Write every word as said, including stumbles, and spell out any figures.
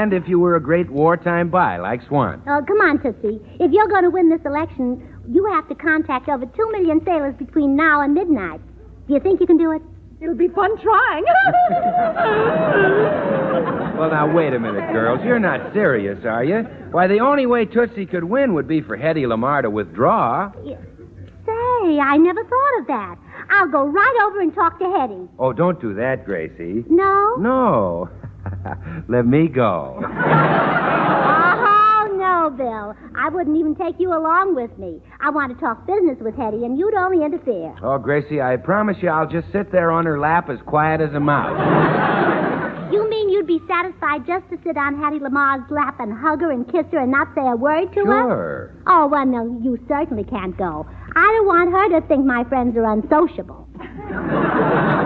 And if you were a great wartime buy like Swan. Oh, come on, Tootsie. If you're going to win this election, you have to contact over two million sailors between now and midnight. Do you think you can do it? It'll be fun trying. Well, now, wait a minute, girls. You're not serious, are you? Why, the only way Tootsie could win would be for Hetty Lamar to withdraw. Yeah. Say, I never thought of that. I'll go right over and talk to Hetty. Oh, don't do that, Gracie. No? No. Let me go. Oh, no, Bill. I wouldn't even take you along with me. I want to talk business with Hetty, and you'd only interfere. Oh, Gracie, I promise you I'll just sit there on her lap as quiet as a mouse. You mean you'd be satisfied just to sit on Hattie Lamar's lap and hug her and kiss her and not say a word to her? Sure. Oh, well, no, you certainly can't go. I don't want her to think my friends are unsociable.